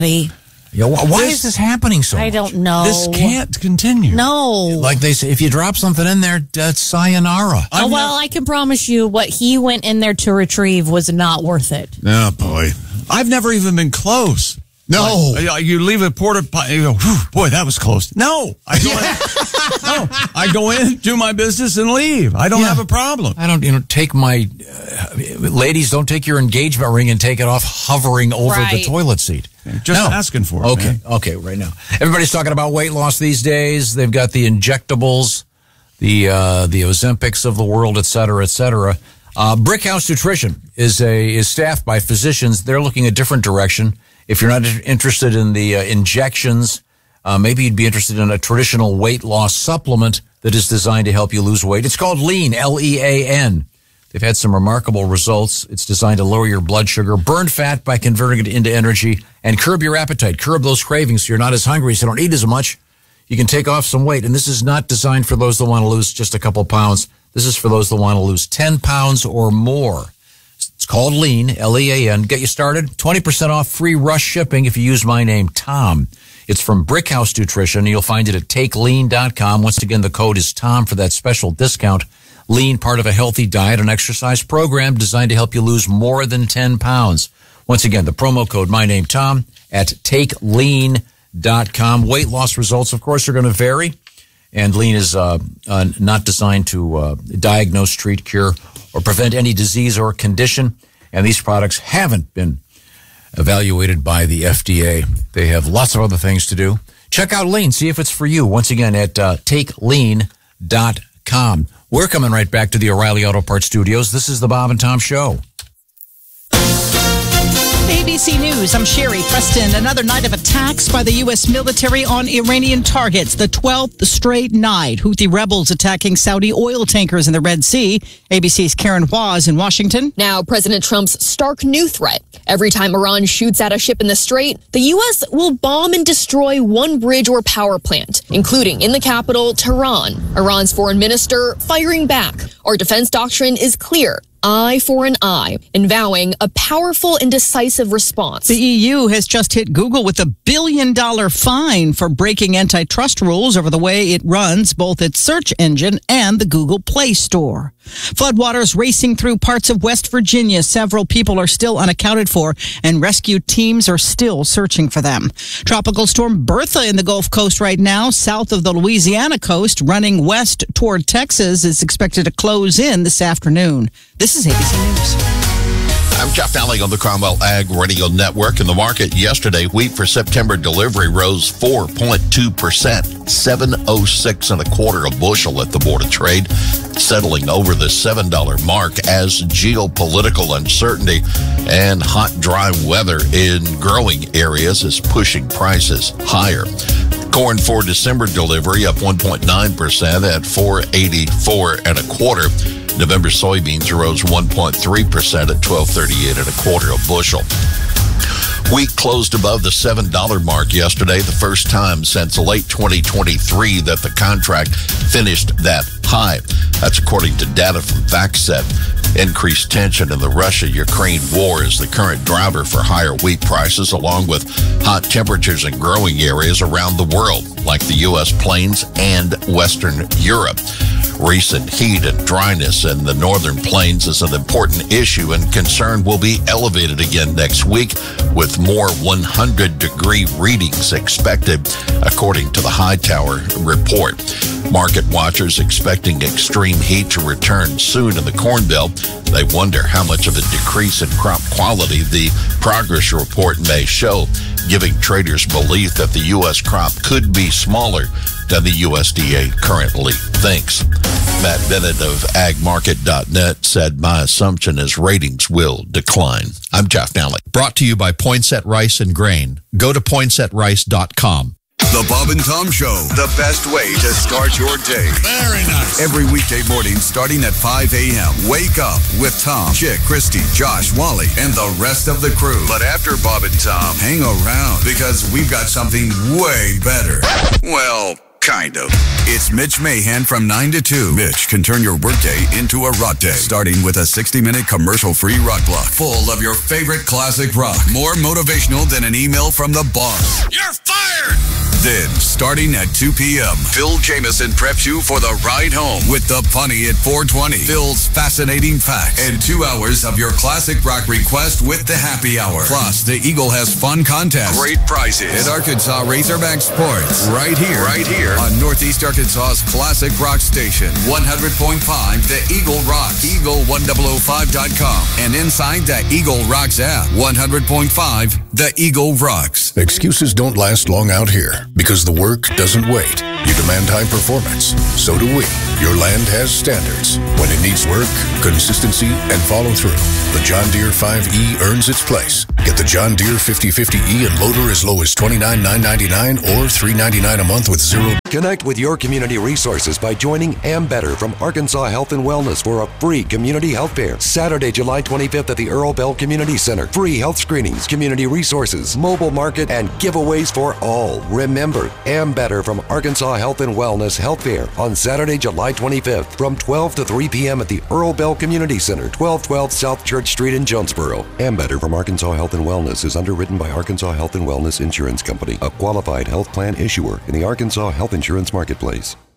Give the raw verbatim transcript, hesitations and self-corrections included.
Yeah, why this, is this happening so much? I don't know. This can't continue. No. Like they say, if you drop something in there, that's sayonara. Oh, well, I can promise you what he went in there to retrieve was not worth it. Oh, boy. I've never even been close. No. Like, you leave a porta potty, you go, boy, that was close. No. I go, in, no. I go in, do my business, and leave. I don't yeah. have a problem. I don't, you know, take my, uh, ladies, don't take your engagement ring and take it off hovering over right. the toilet seat. Just no. asking for it. Okay, man. okay, right now. Everybody's talking about weight loss these days. They've got the injectables, the uh, the Ozempics of the world, et cetera, et cetera. Uh, Brickhouse Nutrition is a is staffed by physicians. They're looking a different direction. If you're not interested in the uh, injections, uh, maybe you'd be interested in a traditional weight loss supplement that is designed to help you lose weight. It's called Lean, L E A N. They've had some remarkable results. It's designed to lower your blood sugar, burn fat by converting it into energy, and curb your appetite, curb those cravings so you're not as hungry, so you don't eat as much. You can take off some weight, and this is not designed for those that want to lose just a couple pounds. This is for those that want to lose ten pounds or more. It's called Lean, L E A N. Get you started. twenty percent off free rush shipping if you use my name, Tom. It's from Brickhouse Nutrition. You'll find it at take lean dot com. Once again, the code is Tom for that special discount. Lean, part of a healthy diet and exercise program designed to help you lose more than ten pounds. Once again, the promo code, my name, Tom, at take lean dot com. Weight loss results, of course, are going to vary. And Lean is uh, uh, not designed to uh, diagnose, treat, cure, or prevent any disease or condition. And these products haven't been evaluated by the F D A. They have lots of other things to do. Check out Lean. See if it's for you. Once again, at uh, take lean dot com. We're coming right back to the O'Reilly Auto Parts Studios. This is the Bob and Tom Show. A B C News, I'm Sherry Preston. Another night of attacks by the U S military on Iranian targets. The twelfth straight night. Houthi rebels attacking Saudi oil tankers in the Red Sea. A B C's Karen Waz in Washington. Now, President Trump's stark new threat. Every time Iran shoots at a ship in the Strait, the U S will bomb and destroy one bridge or power plant, including in the capital, Tehran. Iran's foreign minister firing back. Our defense doctrine is clear. Eye for an eye, and vowing a powerful and decisive response. The E U has just hit Google with a billion dollar fine for breaking antitrust rules over the way it runs both its search engine and the Google Play Store. Floodwaters racing through parts of West Virginia. Several people are still unaccounted for, and rescue teams are still searching for them. Tropical storm Bertha in the Gulf Coast right now, south of the Louisiana coast, running west toward Texas, is expected to close in this afternoon. This is A B C News. I'm Jeff Nally on the Cromwell Ag Radio Network. In the market yesterday, wheat for September delivery rose four point two percent, seven oh six and a quarter a bushel at the Board of Trade, settling over the seven dollar mark as geopolitical uncertainty and hot, dry weather in growing areas is pushing prices higher. Corn for December delivery up one point nine percent at four eighty-four and a quarter. November soybeans rose one point three percent at twelve thirty-eight and a quarter a bushel. Wheat closed above the seven dollar mark yesterday, the first time since late twenty twenty-three that the contract finished that high. That's according to data from FactSet. Increased tension in the Russia-Ukraine war is the current driver for higher wheat prices, along with hot temperatures in growing areas around the world, like the U S plains and Western Europe. Recent heat and dryness in the northern plains is an important issue, and concern will be elevated again next week with more one hundred degree readings expected, according to the Hightower report. Market watchers expecting extreme heat to return soon in the Corn Belt. They wonder how much of a decrease in crop quality the progress report may show, giving traders belief that the U S crop could be smaller than the U S D A currently thinks. Matt Bennett of ag market dot net said, my assumption is ratings will decline. I'm Jeff Nally. Brought to you by Poinsett Rice and Grain. Go to poinsett rice dot com. The Bob and Tom Show, the best way to start your day. Very nice. Every weekday morning starting at five a.m. Wake up with Tom, Chick, Christy, Josh, Wally, and the rest of the crew. But after Bob and Tom, hang around because we've got something way better. Well, Kind of. It's Mitch Mahan from nine to two. Mitch can turn your workday into a rock day, starting with a sixty-minute commercial-free rock block full of your favorite classic rock. More motivational than an email from the boss. You're fired! Then, starting at two p.m., Phil Jameson preps you for the ride home with the punny at four twenty. Phil's fascinating facts and two hours of your classic rock request with the happy hour. Plus, the Eagle has fun contests, great prizes at Arkansas Razorback Sports. Right here, right here on Northeast Arkansas's classic rock station, one hundred point five, The Eagle Rocks, eagle one thousand five dot com, and inside the Eagle Rocks app, one hundred point five, The Eagle Rocks. Excuses don't last long out here because the work doesn't wait. You demand high performance. So do we. Your land has standards. When it needs work, consistency, and follow through, the John Deere five E earns its place. Get the John Deere fifty fifty E and loader as low as twenty-nine thousand nine hundred ninety-nine dollars or three hundred ninety-nine dollars a month with zero. Connect with your community resources by joining Ambetter from Arkansas Health and Wellness for a free community health fair. Saturday, July twenty-fifth at the Earl Bell Community Center. Free health screenings, community resources, mobile market, and giveaways for all. Remember, Ambetter from Arkansas Health and Wellness Health Fair on Saturday, July twenty-fifth from twelve to three p.m. at the Earl Bell Community Center, twelve twelve South Church Street in Jonesboro. Ambetter from Arkansas Health and Wellness is underwritten by Arkansas Health and Wellness Insurance Company, a qualified health plan issuer in the Arkansas health insurance marketplace.